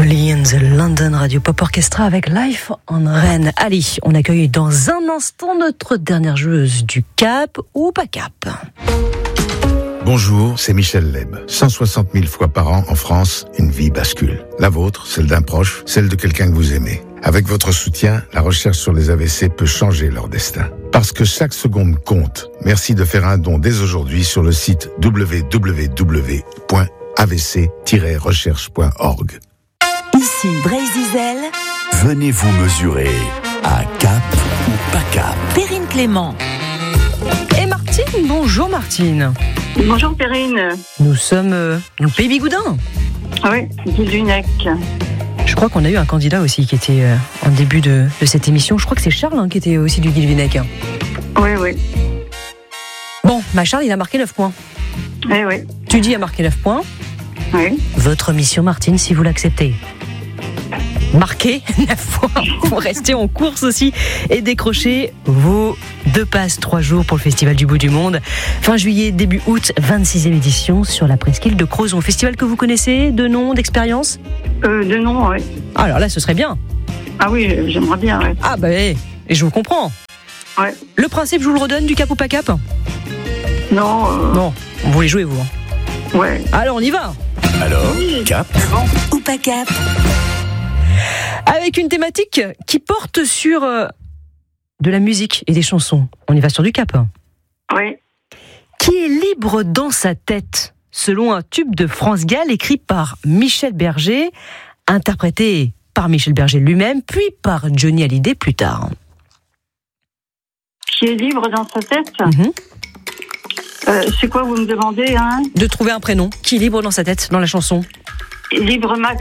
Lee and the London Radio Pop Orchestra avec Life on Rennes. Allez, on accueille dans un instant notre dernière joueuse du Cap ou pas Cap. Bonjour, c'est Michel Leb. 160 000 fois par an en France, une vie bascule. La vôtre, celle d'un proche, celle de quelqu'un que vous aimez. Avec votre soutien, la recherche sur les AVC peut changer leur destin. Parce que chaque seconde compte. Merci de faire un don dès aujourd'hui sur le site www.avc-recherche.org. Ici Brésil. Venez vous mesurer à Cap ou pas Cap. Perrine Clément. Et Martine, bonjour Martine. Bonjour Perrine. Nous sommes dans le Pays Bigoudin. Oui, Guilvinec. Je crois qu'on a eu un candidat aussi qui était en début de cette émission. Je crois que c'est Charles qui était aussi du Guilvinec. Oui, oui. Bon, Charles, il a marqué 9 points. Eh oui. Tu dis a marqué 9 points. Oui. Votre mission, Martine, si vous l'acceptez. Marquer 9 points pour rester en course aussi et décrocher vos 2 passes 3 jours pour le Festival du Bout du Monde. Fin juillet, début août, 26e édition sur la presqu'île de Crozon. Festival que vous connaissez, de nom, d'expérience ? De nom, oui. Alors là, ce serait bien. Ah oui, j'aimerais bien, oui. Ah bah, et je vous comprends. Ouais. Le principe, je vous le redonne, du Cap ou pas Cap ? Non. Non, vous voulez jouer, vous ? Ouais. Alors, on y va. Alors, Cap Ou pas Cap. Avec une thématique qui porte sur de la musique et des chansons. On y va sur du Cap. Oui. Qui est libre dans sa tête, selon un tube de France Gall écrit par Michel Berger, interprété par Michel Berger lui-même, puis par Johnny Hallyday plus tard. Qui est libre dans sa tête ? C'est quoi, vous me demandez, hein ? De trouver un prénom. Qui est libre dans sa tête, dans la chanson ? Libre Max.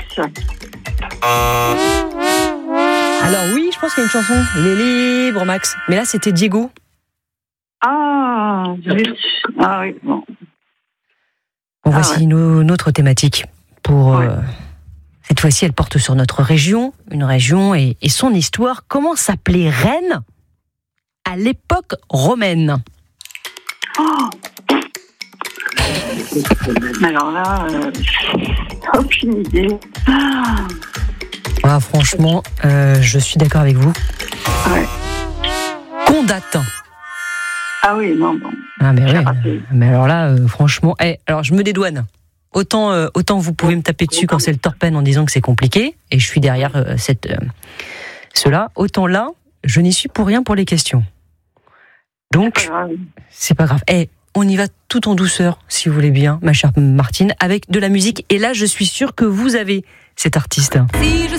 Alors oui, je pense qu'il y a une chanson. Il est libre, Max. Mais là, c'était Diego. Ah, zut. Ah oui, bon. Voici une autre thématique. Cette fois-ci, elle porte sur notre région, une région et son histoire. Comment s'appelait Rennes à l'époque romaine ? Alors là, aucune idée. Ah, franchement, je suis d'accord avec vous. Ouais. Condate. Ah oui, non, bon. Ah mais ouais. Mais alors là, franchement, alors je me dédouane. Autant vous pouvez me taper dessus quand c'est le torpène en disant que c'est compliqué, et je suis derrière cela. Autant là, je n'y suis pour rien pour les questions. Donc, c'est pas grave. On y va tout en douceur, si vous voulez bien, ma chère Martine, avec de la musique. Et là, je suis sûre que vous avez cet artiste.